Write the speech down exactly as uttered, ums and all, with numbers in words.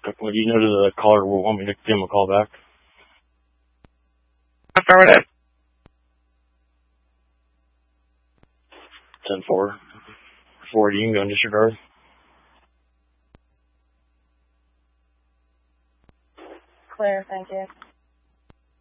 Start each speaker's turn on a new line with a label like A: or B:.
A: What do you know to the caller will want me to give him a call back?
B: Affirmative.
A: ten four. forty, you can go and disregard.
C: Clear, thank you.